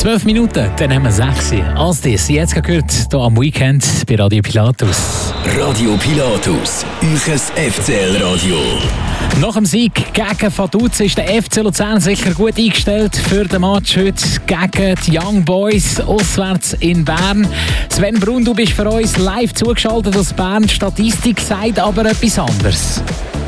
12 Minuten, dann haben wir 6. Als das jetzt gehört, hier am Weekend bei Radio Pilatus. Radio Pilatus, euch FCL-Radio. Nach dem Sieg gegen Vaduz ist der FC Luzern sicher gut eingestellt für den Match heute gegen die Young Boys auswärts in Bern. Sven Brun, du bist für uns live zugeschaltet aus Bern. Statistik sagt aber etwas anderes.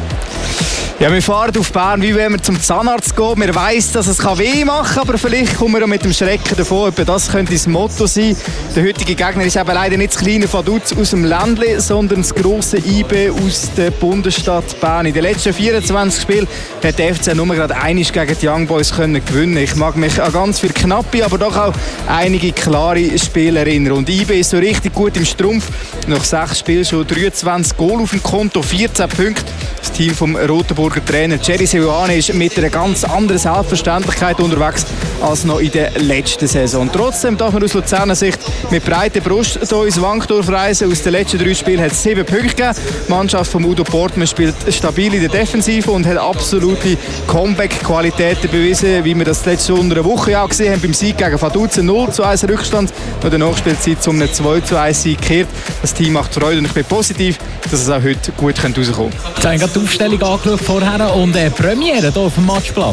Ja, wir fahren auf Bern, wie wenn wir zum Zahnarzt gehen. Wir weiss, dass es weh machen kann, aber vielleicht kommen wir auch mit dem Schrecken davon. Das könnte das Motto sein. Der heutige Gegner ist eben leider nicht das kleine Vaduz aus dem Ländle, sondern das grosse IB aus der Bundesstadt Bern. In den letzten 24 Spielen hat der FC nur gerade einmal gegen die Young Boys gewinnen. Ich mag mich an ganz viele knappe, aber doch auch einige klare Spiele erinnern. Und IB ist so richtig gut im Strumpf. Nach 6 Spielen schon 23 Goal auf dem Konto, 14 Punkte. Das Team vom Rotenburger Trainer Jerry Seoane ist mit einer ganz anderen Selbstverständlichkeit unterwegs als noch in der letzten Saison. Trotzdem darf man aus Luzerner Sicht mit breiter Brust hier ins Wankdorf reisen. Aus den letzten 3 Spielen hat es 7 Punkte gegeben. Die Mannschaft von Udo Portmann spielt stabil in der Defensive und hat absolute Comeback-Qualitäten bewiesen, wie wir das letzte unter einer Woche auch gesehen haben beim Sieg gegen Vaduz. 0:1 Rückstand und der Nachspielzeit zum 2:1 Sieg gekehrt. Das Team macht Freude und ich bin positiv, dass es auch heute gut rauskommen könnte. Jetzt habe ich gerade die Aufstellung angeschaut vorher und Premiere hier auf dem Matchblatt.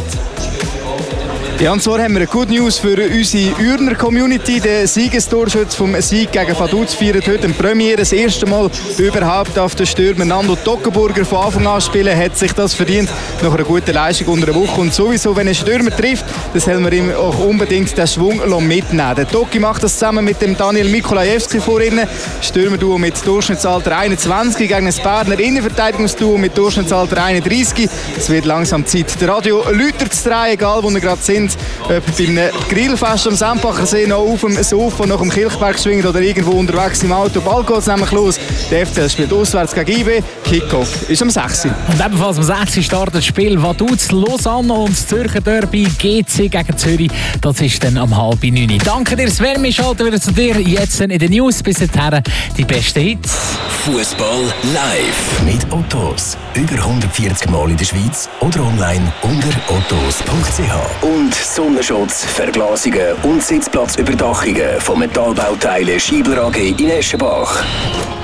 Ja, und zwar haben wir eine Good News für unsere Ürner Community. Der Siegestorschütze vom Sieg gegen Vaduz feiert heute eine Premiere. Das erste Mal überhaupt auf den Stürmer Nando Toggenburger von Anfang an spielen. Hat sich das verdient nach einer guten Leistung unter der Woche. Und sowieso, wenn ein Stürmer trifft, dann soll man ihm auch unbedingt den Schwung mitnehmen. Der Toki macht das zusammen mit dem Daniel Mikolajewski vorhin. Stürmerduo mit Durchschnittsalter 21 gegen ein Berner Innenverteidigungsduo mit Durchschnittsalter 31. Es wird langsam Zeit, der Radio läutet zu drehen, egal wo wir gerade sind. Ob bei einem Grillfest am Sempacher See noch auf dem Sofa nach dem Kilchberg schwingen oder irgendwo unterwegs im Auto. Bald geht es nämlich los. Der FCL spielt auswärts gegen IB. Kickoff ist am 6. Und ebenfalls am 6. startet das Spiel Vaduz, Lausanne und das Zürcher Derby GC gegen Zürich. Das ist dann am 8:30. Danke dir, Sven. Wir schalten wieder zu dir. Jetzt in den News. Bis dahin die besten Hits. Fußball live mit Ottos. Über 140 Mal in der Schweiz oder online unter ottos.ch. Und Sonnenschutz, Verglasungen und Sitzplatzüberdachungen von Metallbauteilen Schiebler AG in Eschenbach.